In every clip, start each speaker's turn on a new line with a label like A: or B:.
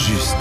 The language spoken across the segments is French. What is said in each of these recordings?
A: juste.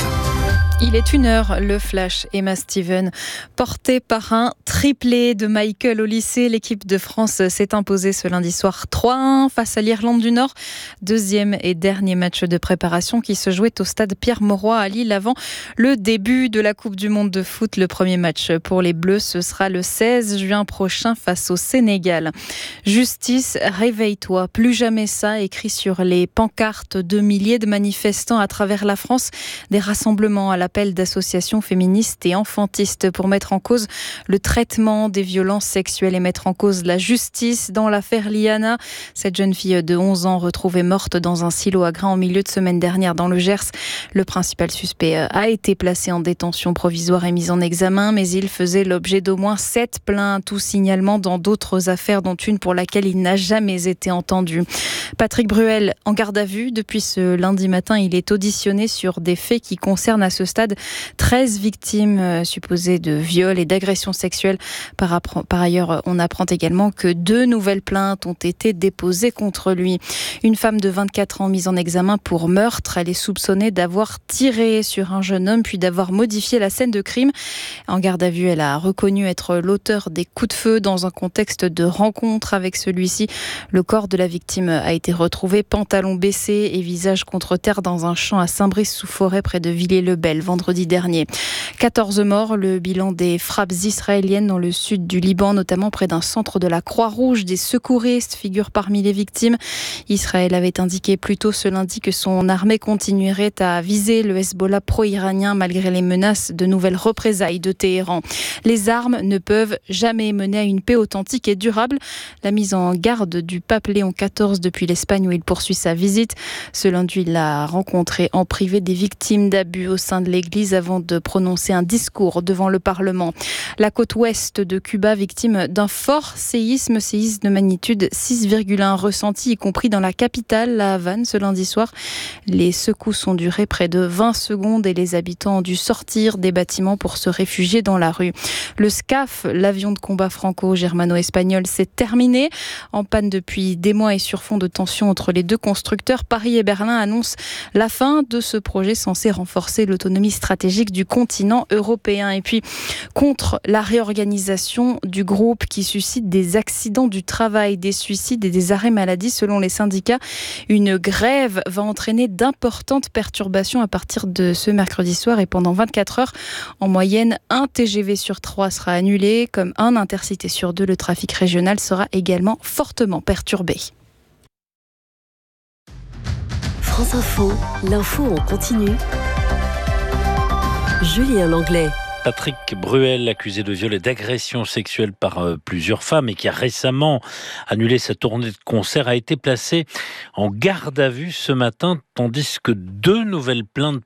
B: Il est 1h, le flash Emma Steven. Porté par un triplé de Michael au lycée, l'équipe de France s'est imposée ce lundi soir 3-1 face à l'Irlande du Nord. Deuxième et dernier match de préparation qui se jouait au stade Pierre-Mauroy à Lille avant le début de la Coupe du Monde de foot. Le premier match pour les Bleus, ce sera le 16 juin prochain face au Sénégal. Justice, réveille-toi, plus jamais ça, écrit sur les pancartes de milliers de manifestants à travers la France. Des rassemblements à l'appel d'associations féministes et enfantistes pour mettre en cause le traitement des violences sexuelles et mettre en cause la justice dans l'affaire Liana. Cette jeune fille de 11 ans retrouvée morte dans un silo à grains en milieu de semaine dernière dans le Gers. Le principal suspect a été placé en détention provisoire et mis en examen, mais il faisait l'objet d'au moins 7 plaintes ou signalements dans d'autres affaires, dont une pour laquelle il n'a jamais été entendu. Patrick Bruel en garde à vue. Depuis ce lundi matin, il est auditionné sur des faits qui concernent à ce stade 13 victimes supposées de viol et d'agressions sexuelles. Par ailleurs, on apprend également que 2 nouvelles plaintes ont été déposées contre lui. Une femme de 24 ans mise en examen pour meurtre. Elle est soupçonnée d'avoir tiré sur un jeune homme puis d'avoir modifié la scène de crime. En garde à vue, elle a reconnu être l'auteur des coups de feu dans un contexte de rencontre avec celui-ci. Le corps de la victime a été retrouvé pantalon baissé et visage contre terre dans un champ à Saint-Brice-sous-Forêt près de Villiers-le-Bel vendredi dernier. 14 morts, le bilan des frappes israéliennes dans le sud du Liban, notamment près d'un centre de la Croix-Rouge. Des secouristes figurent parmi les victimes. Israël avait indiqué plus tôt ce lundi que son armée continuerait à viser le Hezbollah pro-iranien malgré les menaces de nouvelles représailles de Téhéran. Les armes ne peuvent jamais mener à une paix authentique et durable. La mise en garde du pape Léon XIV depuis l'Espagne où il poursuit sa visite. Ce lundi, il a rencontré en privé des victimes d'abus au sein de l'Église avant de prononcer un discours devant le Parlement. La côte ouest de Cuba, victime d'un fort séisme de magnitude 6,1 ressenti, y compris dans la capitale, la Havane, ce lundi soir. Les secousses ont duré près de 20 secondes et les habitants ont dû sortir des bâtiments pour se réfugier dans la rue. Le SCAF, l'avion de combat franco-germano-espagnol, s'est terminé. En panne depuis des mois et sur fond de tensions entre les deux constructeurs, Paris et Berlin annoncent la fin de ce projet censé renforcer l'autonomie stratégique du continent européen. Et puis, contre la réorganisation du groupe qui suscite des accidents du travail, des suicides et des arrêts maladie, selon les syndicats, une grève va entraîner d'importantes perturbations à partir de ce mercredi soir et pendant 24 heures. En moyenne, un TGV sur 3 sera annulé, comme un Intercité sur 2. Le trafic régional sera également fortement perturbé.
C: France Info, l'info en continu. Julien Langlais.
D: Patrick Bruel, accusé de viol et d'agression sexuelle par plusieurs femmes et qui a récemment annulé sa tournée de concert, a été placé en garde à vue ce matin, tandis que 2 nouvelles plaintes